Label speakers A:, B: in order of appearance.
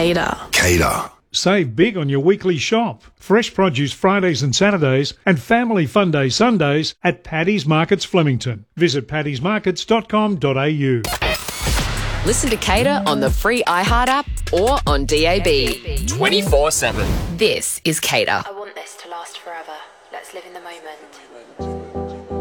A: Cater.
B: Cater.
C: Save big on your weekly shop. Fresh produce Fridays and Saturdays and Family Fun Day Sundays at Paddy's Markets Flemington. Visit paddysmarkets.com.au.
D: Listen to Cater on the free iHeart app or on DAB. 24/7. This is Cater.
E: I want this to last forever. Let's live in the moment.